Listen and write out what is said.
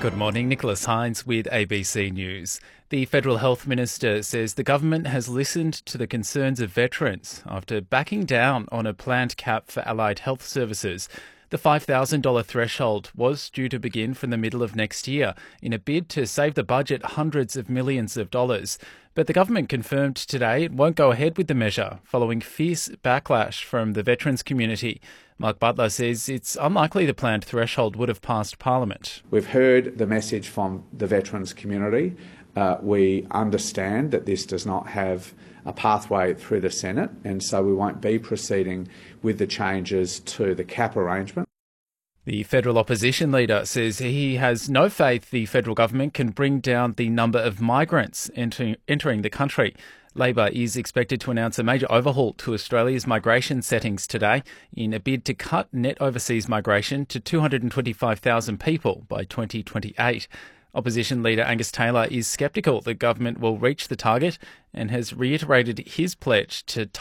Good morning, Nicholas Hines with ABC News. The Federal Health Minister says the government has listened to the concerns of veterans after backing down on a planned cap for allied health services. The $5,000 threshold was due to begin from the middle of next year in a bid to save the budget hundreds of millions of dollars. But the government confirmed today it won't go ahead with the measure following fierce backlash from the veterans community. Mark Butler says it's unlikely the planned threshold would have passed Parliament. We've heard the message from the veterans community. We understand that this does not have a pathway through the Senate, and so we won't be proceeding with the changes to the cap arrangement. The federal opposition leader says he has no faith the federal government can bring down the number of migrants entering the country. Labor is expected to announce a major overhaul to Australia's migration settings today in a bid to cut net overseas migration to 225,000 people by 2028. Opposition leader Angus Taylor is sceptical the government will reach the target and has reiterated his pledge to